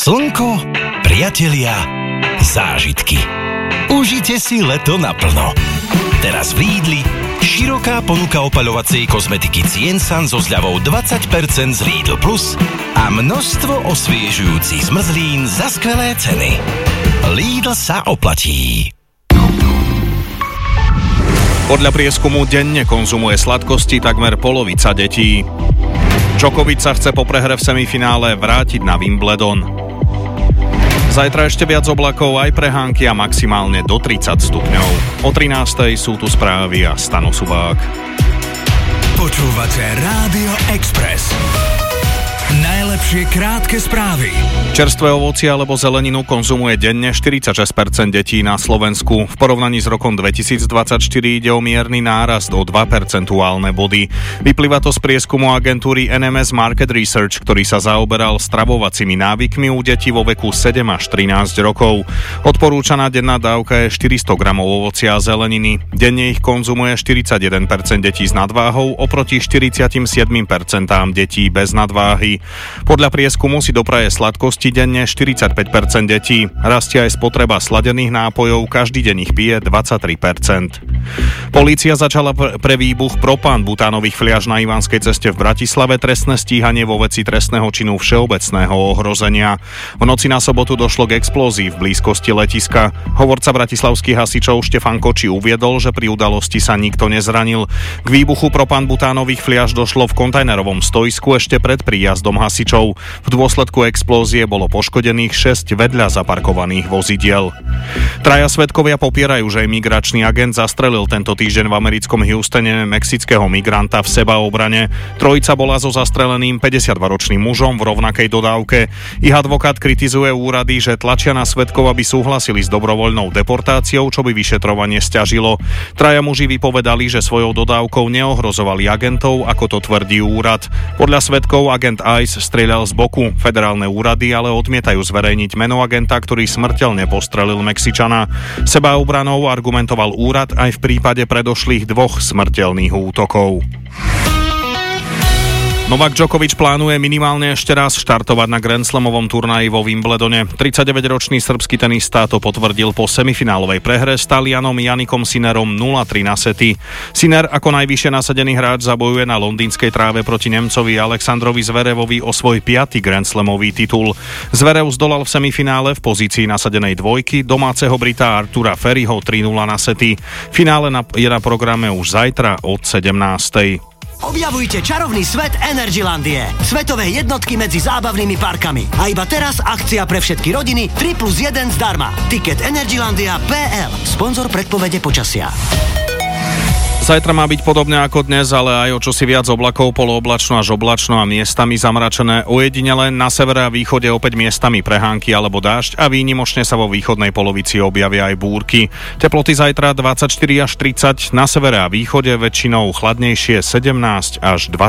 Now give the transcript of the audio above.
Slnko, priatelia, zážitky. Užite si leto naplno. Teraz v Lidli široká ponuka opaľovacej kozmetiky Ciensan so zľavou 20% z Lidl Plus a množstvo osviežujúcich zmrzlín za skvelé ceny. Lidl sa oplatí. Podľa prieskumu denne konzumuje sladkosti takmer polovica detí. Djokovic sa chce po prehre v semifinále vrátiť na Wimbledon. Zajtra ešte viac oblakov, aj prehánky a maximálne do 30 stupňov. O 13:00 sú tu správy a Stano Subák. Počúvate Rádio Express. Najlepšie krátke správy. Čerstvé ovocie alebo zeleninu konzumuje denne 46% detí na Slovensku. V porovnaní s rokom 2024 ide o mierny nárast o 2 percentuálne body. Vyplýva to z prieskumu agentúry NMS Market Research, ktorý sa zaoberal stravovacími návykmi u detí vo veku 7 až 13 rokov. Odporúčaná denná dávka je 400 gramov ovocia a zeleniny. Denne ich konzumuje 41% detí s nadváhou oproti 47% detí bez nadváhy. Podľa prieskumu si dopraje sladkosti denne 45% detí. Rastie aj spotreba sladených nápojov, každý deň ich pije 23%. Polícia začala pre výbuch propán butánových fliaž na Ivanskej ceste v Bratislave trestné stíhanie vo veci trestného činu všeobecného ohrozenia. V noci na sobotu došlo k explózii v blízkosti letiska. Hovorca bratislavských hasičov Štefan Koči uviedol, že pri udalosti sa nikto nezranil. K výbuchu propán butánových fliaž došlo v kontajnerovom stojisku ešte pred príjazdom hasičov. V dôsledku explózie bolo poškodených 6 vedľa zaparkovaných vozidiel. Traja svedkovia popierajú, že imigračný agent zastrelil tento týždeň v americkom Houstone mexického migranta v sebaobrane. Trojica bola so zastreleným 52-ročným mužom v rovnakej dodávke. Ich advokát kritizuje úrady, že tlačia na svedkov, aby súhlasili s dobrovoľnou deportáciou, čo by vyšetrovanie sťažilo. Traja muži vypovedali, že svojou dodávkou neohrozovali agentov, ako to tvrdí úrad. Podľa svedkov agent ICE strieľal z boku. Federálne úrady ale odmietajú zverejniť meno agenta, ktorý smrteľne postrelil Mexičana. Sebaobranou argumentoval úrad aj v prípade predošlých 2 smrteľných útokov. Novak Djokovic plánuje minimálne ešte raz štartovať na Grand Slamovom turnaji vo Wimbledone. 39-ročný srbský tenista to potvrdil po semifinálovej prehre s Talianom Janikom Sinnerom 0-3 na sety. Sinner ako najvyššie nasadený hráč zabojuje na londýnskej tráve proti Nemcovi Alexandrovi Zverevovi o svoj 5. Grand Slamový titul. Zverev zdolal v semifinále v pozícii nasadenej dvojky domáceho Brita Artura Ferryho 3-0 na sety. Finále je na programe už zajtra od 17:00. Objavujte čarovný svet Energylandie. Svetové jednotky medzi zábavnými parkami. A iba teraz akcia pre všetky rodiny 3+1 zdarma. Tiket Energylandia.pl. Sponzor predpovede počasia. Zajtra má byť podobne ako dnes, ale aj o čosi viac oblakov, polooblačno až oblačno a miestami zamračené. Ojedinele na severe a východe opäť miestami prehánky alebo dážď a výnimočne sa vo východnej polovici objavia aj búrky. Teploty zajtra 24 až 30, na severe a východe väčšinou chladnejšie 17 až 20.